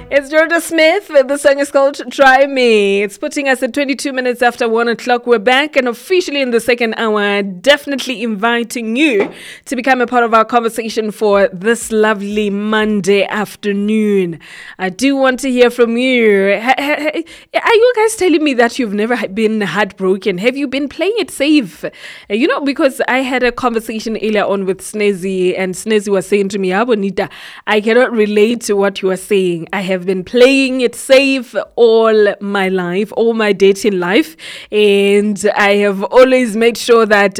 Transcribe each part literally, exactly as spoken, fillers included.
It's Jordan Smith. The song is called Try Me. It's putting us at twenty-two minutes after one o'clock. We're back and officially in the second hour, definitely inviting you to become a part of our conversation for this lovely Monday afternoon. I do want to hear from you. Are you guys telling me that you've never been heartbroken? Have you been playing it safe? You know, because I had a conversation earlier on with Snezzy, and Snezzy was saying to me, Abonita, I cannot relate to what you are saying. I have been playing it safe all my life, all my dating life, and I have always made sure that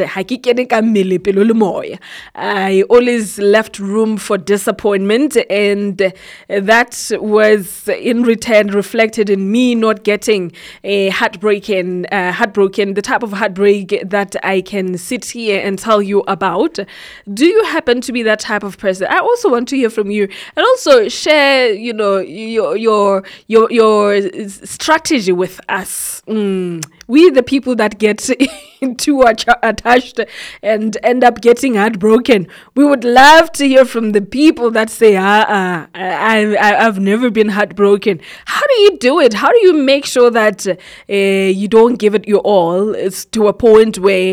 I always left room for disappointment, and that was in return reflected in me not getting a heartbreaking, uh, heartbroken, the type of heartbreak that I can sit here and tell you about. Do you happen to be that type of person? I also want to hear from you, and also share, you know, your your your your strategy with us. Mm. We the people that get too attached and end up getting heartbroken. We would love to hear from the people that say, ah, uh, I, I, I've never been heartbroken. How do you do it? How do you make sure that uh, you don't give it your all? It's to a point where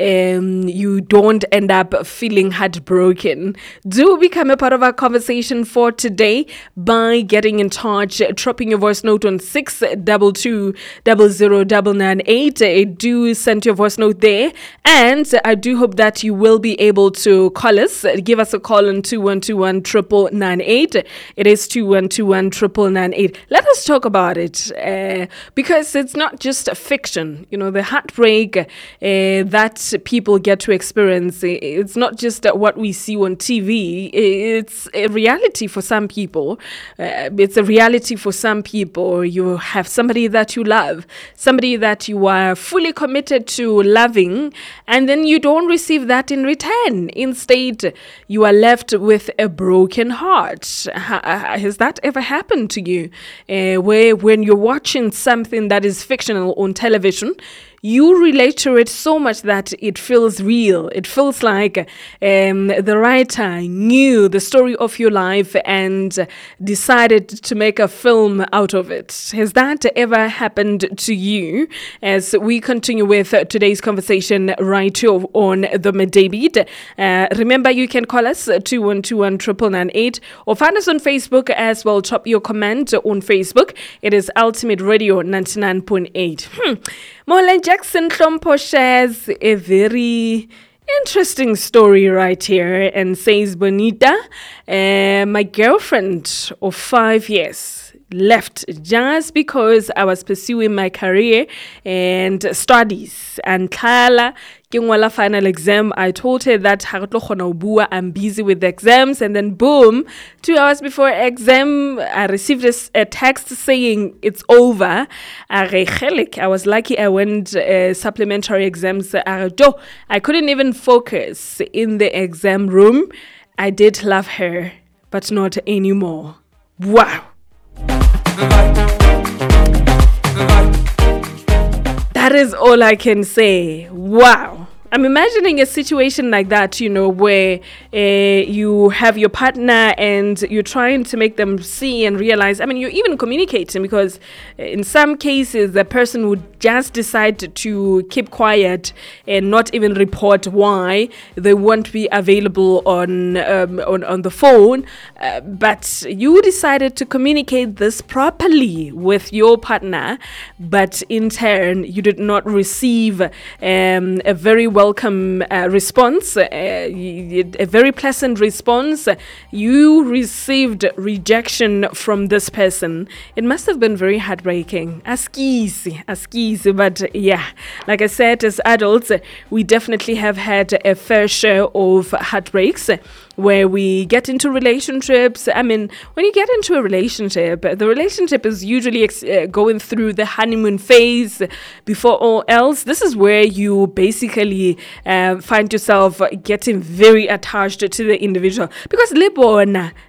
um, you don't end up feeling heartbroken. Do become a part of our conversation for today by getting in touch, dropping your voice note on six two two zero zero nine nine eight. Do send your voice note there, and I do hope that you will be able to call us. Give us a call on two one two one triple nine eight. It is two one two one triple nine eight. Let us talk about it uh, because it's not just a fiction. You know, the heartbreak uh, that people get to experience, it's not just what we see on T V. It's a reality for some people. Uh, it's a reality for some people. You have somebody that you love, somebody that you are fully committed to loving, and then you don't receive that in return. Instead, you are left with a broken heart. Has that ever happened to you? Uh, where when you're watching something that is fictional on television, you relate to it so much that it feels real. It feels like um, the writer knew the story of your life and decided to make a film out of it. Has that ever happened to you? As we continue with today's conversation right here on the Midday Beat. Uh, remember, you can call us two one two one triple nine eight or find us on Facebook as well. Drop your comment on Facebook. It is Ultimate Radio ninety-nine point eight. Hmm. Molen Jackson Hlompo shares a very interesting story right here and says, Bonita, uh, my girlfriend of five years left just because I was pursuing my career and studies. And Kala, Kingwala final exam, I told her that I'm busy with the exams, and then boom, two hours before exam, I received a, a text saying it's over. I was lucky I went uh, supplementary exams. I couldn't even focus in the exam room. I did love her, but not anymore. Wow. That is all I can say. Wow. I'm imagining a situation like that, you know, where uh, you have your partner and you're trying to make them see and realize. I mean, you're even communicating, because in some cases, the person would just decide to keep quiet and not even report why they won't be available on um, on, on the phone. Uh, but you decided to communicate this properly with your partner, but in turn, you did not receive um, a very welcome uh, response, uh, a very pleasant response. You received rejection from this person. It must have been very heartbreaking. Askisi, askisi. But yeah, like I said, as adults, we definitely have had a fair share of heartbreaks where we get into relationships. I mean, when you get into a relationship, the relationship is usually ex- uh, going through the honeymoon phase. Before all else, this is where you basically uh, find yourself getting very attached to the individual, because libona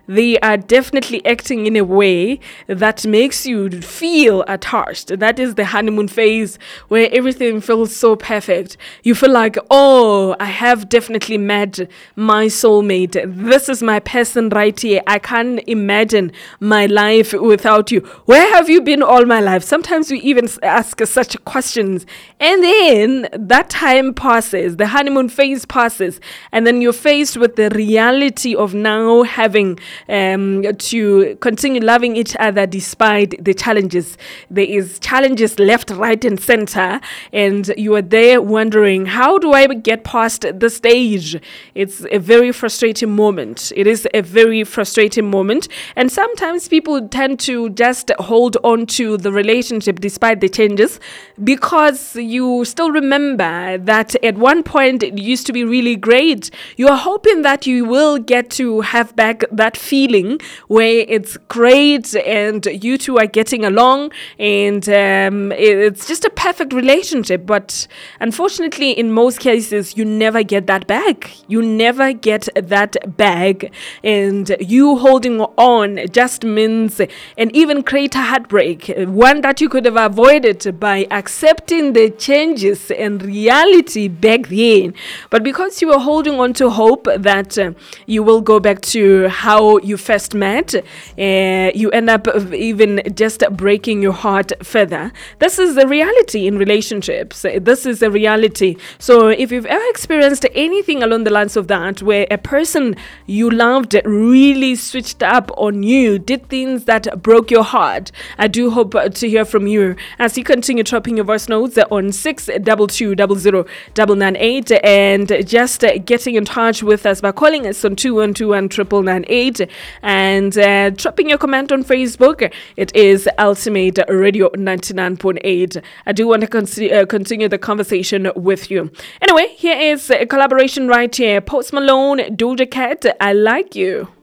they are definitely acting in a way that makes you feel attached. That is the honeymoon phase where everything feels so perfect. You feel like, oh, I have definitely met my soulmate. This is my person right here. I can't imagine my life without you. Where have you been all my life? Sometimes we even ask such questions. And then that time passes, the honeymoon phase passes, and then you're faced with the reality of now having um, to continue loving each other despite the challenges. There is challenges left, right, and center, and you are there wondering, how do I get past the stage? It's a very frustrating moment. It is a very frustrating moment, and sometimes people tend to just hold on to the relationship despite the changes because you still remember that at one point it used to be really great. You are hoping that you will get to have back that feeling where it's great and you two are getting along and um, it's just a perfect relationship. But unfortunately, in most cases, you never get that back. You never get that back, and you holding on just means an even greater heartbreak, one that you could have avoided by accepting the changes and reality back then. But because you were holding on to hope that uh, you will go back to how you first met, uh, you end up even just breaking your heart further. This is the reality in relationships. This is the reality. So if you've ever experienced anything along the lines of that, where a person you loved really switched up on you, did things that broke your heart, I do hope to hear from you as you continue dropping your voice notes on six two two zero zero nine nine eight and just uh, getting in touch with us by calling us on two one two one nine nine eight and uh, dropping your comment on Facebook. It is Ultimate Radio ninety-nine point eight. I do want to con- uh, continue the conversation with you. Anyway, here is a collaboration right here. Post Malone, Doja Cat, I Like You.